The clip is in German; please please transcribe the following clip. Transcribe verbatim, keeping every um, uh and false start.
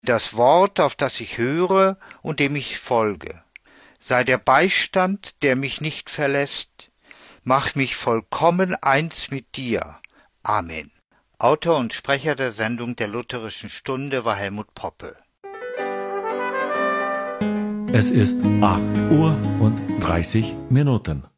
das Wort, auf das ich höre und dem ich folge. Sei der Beistand, der mich nicht verlässt. Mach mich vollkommen eins mit dir. Amen. Autor und Sprecher der Sendung der Lutherischen Stunde war Helmut Poppe. Es ist acht Uhr und dreißig Minuten.